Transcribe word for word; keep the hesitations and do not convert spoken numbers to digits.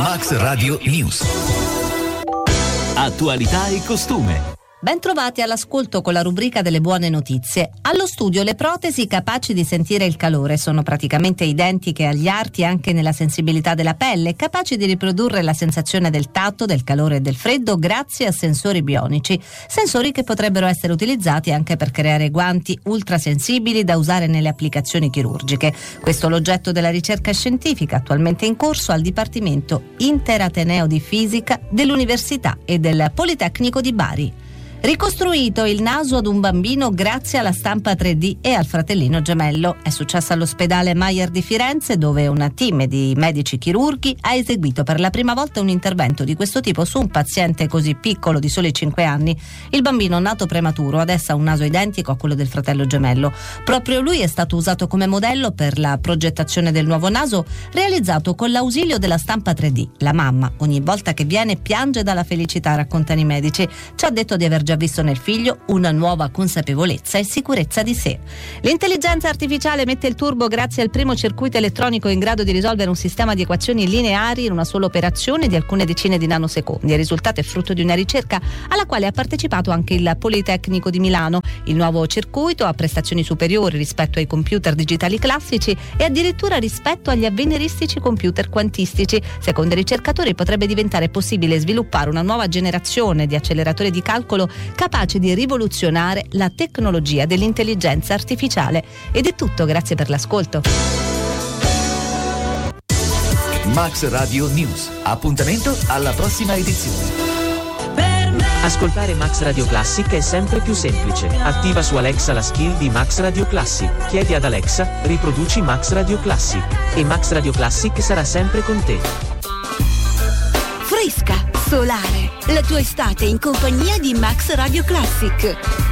Max Radio News. Attualità e costume. Ben trovati all'ascolto con la rubrica delle buone notizie. Allo studio le protesi capaci di sentire il calore sono praticamente identiche agli arti anche nella sensibilità della pelle, capaci di riprodurre la sensazione del tatto, del calore e del freddo grazie a sensori bionici, sensori che potrebbero essere utilizzati anche per creare guanti ultrasensibili da usare nelle applicazioni chirurgiche. Questo è l'oggetto della ricerca scientifica attualmente in corso al Dipartimento Interateneo di Fisica dell'Università e del Politecnico di Bari. Ricostruito il naso ad un bambino grazie alla stampa tre D e al fratellino gemello. È successo all'ospedale Mayer di Firenze, dove un team di medici chirurghi ha eseguito per la prima volta un intervento di questo tipo su un paziente così piccolo di soli cinque anni. Il bambino nato prematuro adesso ha un naso identico a quello del fratello gemello. Proprio lui è stato usato come modello per la progettazione del nuovo naso, realizzato con l'ausilio della stampa tre D. La mamma, ogni volta che viene, piange dalla felicità, raccontano i medici. Ci ha detto di aver già visto nel figlio una nuova consapevolezza e sicurezza di sé. L'intelligenza artificiale mette il turbo grazie al primo circuito elettronico in grado di risolvere un sistema di equazioni lineari in una sola operazione di alcune decine di nanosecondi. Il risultato è frutto di una ricerca alla quale ha partecipato anche il Politecnico di Milano. Il nuovo circuito ha prestazioni superiori rispetto ai computer digitali classici e addirittura rispetto agli avveniristici computer quantistici. Secondo i ricercatori potrebbe diventare possibile sviluppare una nuova generazione di acceleratori di calcolo capace di rivoluzionare la tecnologia dell'intelligenza artificiale. Ed è tutto, grazie per l'ascolto. Max Radio News. Appuntamento alla prossima edizione. Ascoltare Max Radio Classic è sempre più semplice. Attiva su Alexa la skill di Max Radio Classic. Chiedi ad Alexa, riproduci Max Radio Classic. E Max Radio Classic sarà sempre con te. Fresca, solare, la tua estate in compagnia di Max Radio Classic.